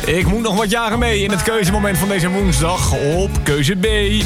Ik moet nog wat jaren mee in het keuzemoment van deze woensdag op keuze B. Ik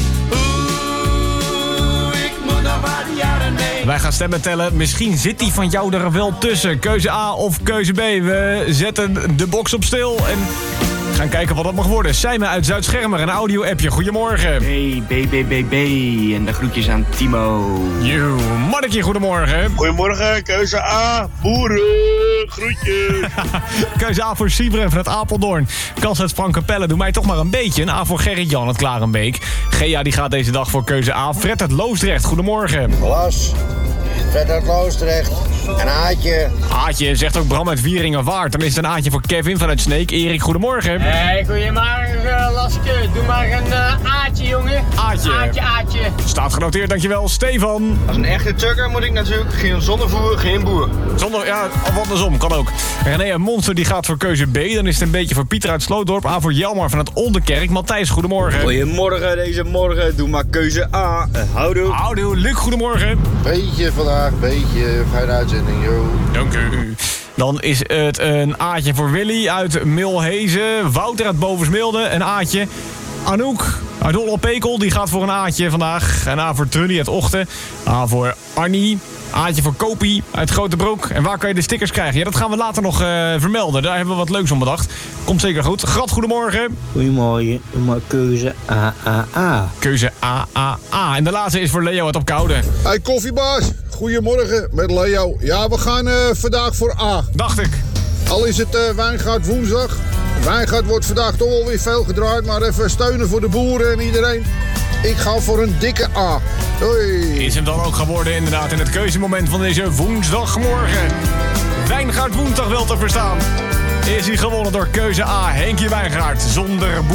moet nog wat jaren mee. Wij gaan stemmen tellen. Misschien zit die van jou er wel tussen. Keuze A of keuze B. We zetten de box op stil en gaan kijken wat dat mag worden. Sijmen uit Zuid-Schermer, een audio-appje. Goedemorgen. Hey, BBBB en de groetjes aan Timo. Yo, Manneke, goedemorgen. Goedemorgen, keuze A, boeren, groetjes. Keuze A voor Siebre van het Apeldoorn. Kans uit Frankapelle, doe mij toch maar een beetje. Een A voor Gerrit-Jan uit Klarenbeek. Gea die gaat deze dag voor keuze A. Fred uit Loosdrecht, goedemorgen. Las, Fred uit Loosdrecht, een Aatje. Aatje zegt ook Bram uit Wieringenwaard. Dan is het een Aatje voor Kevin vanuit Sneek. Erik, goedemorgen. Hey, goeiemorgen, Laske. Doe maar een Aatje, jongen. Aatje. Aatje. Staat genoteerd, dankjewel. Stefan. Als een echte tukker moet ik natuurlijk geen zonnevoer, geen boer. Zonder, ja, of andersom, kan ook. René en Monster die gaat voor keuze B. Dan is het een beetje voor Pieter uit Slootdorp. A voor Jelmar van het Oldenkerk. Matthijs, goedemorgen. Goedemorgen deze morgen, doe maar keuze A. Houdoe. Houdoe. Luc, goedemorgen. Beetje vandaag, beetje. Fijne uitzending, joh. Dank u. Dan is het een Aatje voor Willy uit Milhezen. Wouter uit Bovensmilde, een Aatje. Anouk uit Holland-Pekel, die gaat voor een Aatje vandaag. Een A voor Trunny uit Ochten. A voor Arnie. Aatje voor Kopie uit Grotebroek. En waar kan je de stickers krijgen? Ja, dat gaan we later nog vermelden. Daar hebben we wat leuks om bedacht. Komt zeker goed. Grat, goedemorgen. Goedemorgen, maar keuze A. Keuze A. En de laatste is voor Leo uit Opkoude. Hey koffiebaas, goedemorgen met Leo. Ja, we gaan vandaag voor A. Dacht ik. Al is het Wijngaard woensdag. Wijngaard wordt vandaag toch wel weer veel gedraaid, maar even steunen voor de boeren en iedereen. Ik ga voor een dikke A. Doei. Is hem dan ook geworden inderdaad in het keuzemoment van deze woensdagmorgen. Wijngaard woensdag wel te verstaan. Is hij gewonnen door keuze A. Henkie Wijngaard zonder